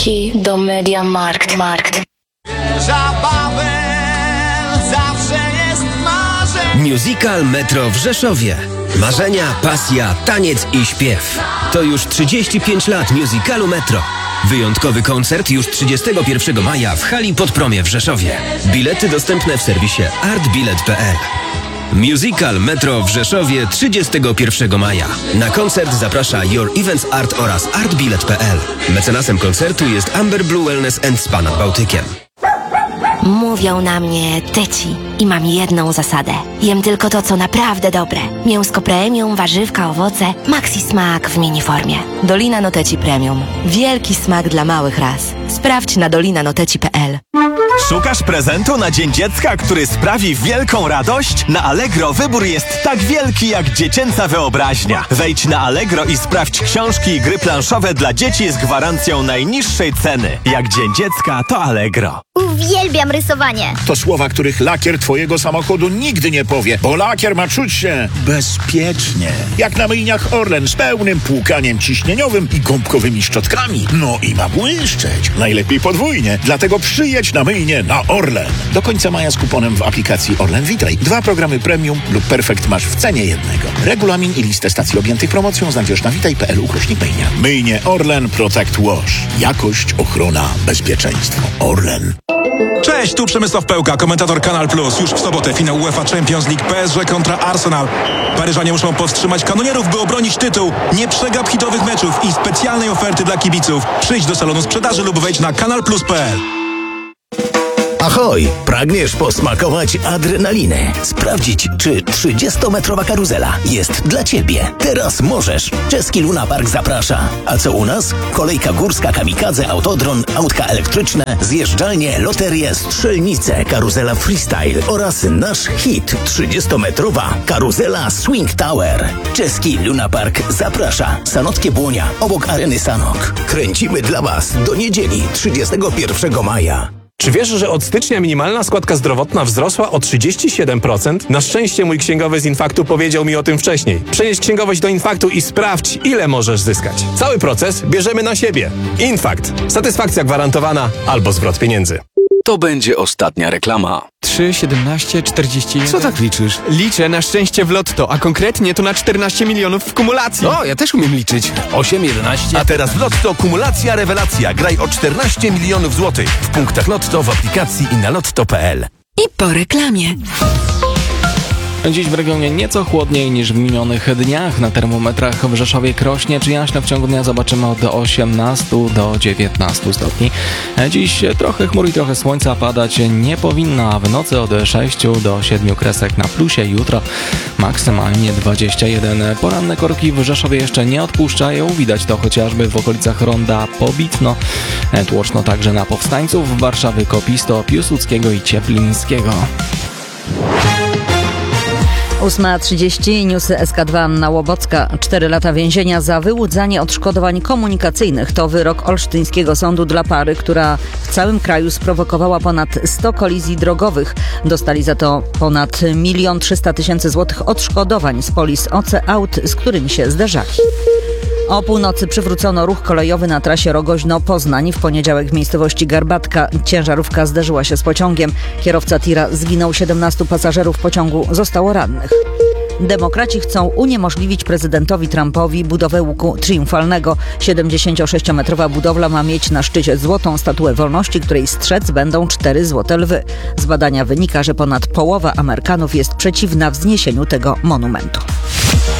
do Mediamarkt. Zabawę zawsze jest marzenie. Musical Metro w Rzeszowie. Marzenia, pasja, taniec i śpiew. To już 35 lat musicalu Metro. Wyjątkowy koncert już 31 maja w hali Podpromie w Rzeszowie. Bilety dostępne w serwisie artbilet.pl. Musical Metro w Rzeszowie 31 maja. Na koncert zaprasza Your Events Art oraz artbilet.pl. Mecenasem koncertu jest Amber Blue Wellness & Spa nad Bałtykiem. Mówią na mnie tyci i mam jedną zasadę. Jem tylko to, co naprawdę dobre. Mięsko premium, warzywka, owoce, maxi smak w miniformie. Dolina Noteci Premium. Wielki smak dla małych ras. Sprawdź na dolinanoteci.pl. Szukasz prezentu na Dzień Dziecka, który sprawi wielką radość? Na Allegro wybór jest tak wielki jak dziecięca wyobraźnia. Wejdź na Allegro i sprawdź książki i gry planszowe dla dzieci z gwarancją najniższej ceny. Jak Dzień Dziecka, to Allegro. Uwielbiam rysowanie. To słowa, których lakier twojego samochodu nigdy nie powie, bo lakier ma czuć się bezpiecznie. Jak na myjniach Orlen z pełnym płukaniem ciśnieniowym i gąbkowymi szczotkami. No i ma błyszczeć. Najlepiej podwójnie. Dlatego przyjedź na myjnię na Orlen. Do końca maja z kuponem w aplikacji Orlen Witaj. 2 programy premium lub perfekt masz w cenie jednego. Regulamin i listę stacji objętych promocją znajdziesz na witaj.pl/myjnia. Myjnie Orlen Protect Wash. Jakość, ochrona, bezpieczeństwo. Orlen. Cześć, tu Przemysław Pełka, komentator Kanal Plus. Już w sobotę finał UEFA Champions League PSG kontra Arsenal. Paryżanie muszą powstrzymać kanonierów, by obronić tytuł. Nie przegap hitowych meczów i specjalnej oferty dla kibiców. Przyjdź do salonu sprzedaży lub wejdź na kanalplus.pl. Ahoj! Pragniesz posmakować adrenaliny? Sprawdzić, czy 30-metrowa karuzela jest dla Ciebie? Teraz możesz! Czeski Luna Park zaprasza. A co u nas? Kolejka górska, kamikadze, autodron, autka elektryczne, zjeżdżalnie, loterie, strzelnice, karuzela freestyle oraz nasz hit 30-metrowa karuzela Swing Tower. Czeski Luna Park zaprasza. Sanockie Błonia, obok areny Sanok. Kręcimy dla Was do niedzieli 31 maja. Czy wiesz, że od stycznia minimalna składka zdrowotna wzrosła o 37%? Na szczęście mój księgowy z Infaktu powiedział mi o tym wcześniej. Przenieś księgowość do Infaktu i sprawdź, ile możesz zyskać. Cały proces bierzemy na siebie. Infakt. Satysfakcja gwarantowana albo zwrot pieniędzy. To będzie ostatnia reklama. 3, 17, 41... Co tak liczysz? Liczę na szczęście w lotto, a konkretnie to na 14 milionów w kumulacji. O, ja też umiem liczyć. 8, 11... A teraz w Lotto kumulacja rewelacja. Graj o 14 milionów złotych. W punktach Lotto, w aplikacji i na lotto.pl. I po reklamie. Dziś w regionie nieco chłodniej niż w minionych dniach. Na termometrach w Rzeszowie, Krośnie czy Jaśno w ciągu dnia zobaczymy od 18 do 19 stopni. Dziś trochę chmur i trochę słońca padać nie powinno, a w nocy od 6 do 7 kresek na plusie. Jutro maksymalnie 21. Poranne korki w Rzeszowie jeszcze nie odpuszczają. Widać to chociażby w okolicach ronda Pobitno. Tłoczno także na Powstańców, Warszawy, Kopisto, Piłsudskiego i Cieplińskiego. 8:30, newsy SK2. Anna Łobocka. 4 lata więzienia za wyłudzanie odszkodowań komunikacyjnych. To wyrok olsztyńskiego sądu dla pary, która w całym kraju sprowokowała ponad 100 kolizji drogowych. Dostali za to ponad 1 300 000 złotych odszkodowań z polis OC aut, z którymi się zderzali. O północy przywrócono ruch kolejowy na trasie Rogoźno-Poznań. W poniedziałek w miejscowości Garbatka ciężarówka zderzyła się z pociągiem. Kierowca tira zginął, 17 pasażerów pociągu zostało rannych. Demokraci chcą uniemożliwić prezydentowi Trumpowi budowę łuku triumfalnego. 76-metrowa budowla ma mieć na szczycie złotą statuę wolności, której strzec będą 4 złote lwy. Z badania wynika, że ponad połowa Amerykanów jest przeciwna wzniesieniu tego monumentu.